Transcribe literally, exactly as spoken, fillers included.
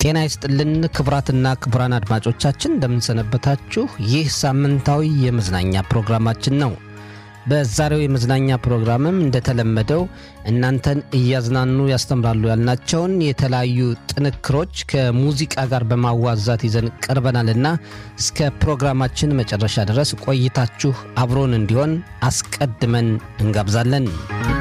ጤና ይስጥልን ክብራትና ክብራን አድማጮቻችን እንደምን ሰነበታችሁ? ይህ ሳምንታዊ የመዝናኛ ፕሮግራማችን ነው። በዛሬው የመዝናኛ ፕሮግራምም እንደተለመደው እናንተን እያዝናኑ ያስተምራሉ ያልናቸውን የተለያዩ ጥንክሮች ከሙዚቃ ጋር በማዋዛት ይዘን ቀርበናልና እስከ ፕሮግራማችን መጨረሻ ድረስ ቆይታችሁ አብሮን እንዲሆን አስቀድመን እንጋብዛለን።